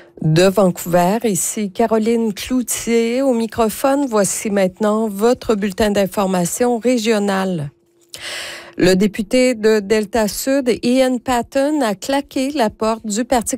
De Vancouver, ici Caroline Cloutier au microphone. Voici maintenant votre bulletin d'information régional. Le député de Delta Sud, Ian Patten, a claqué la porte du Parti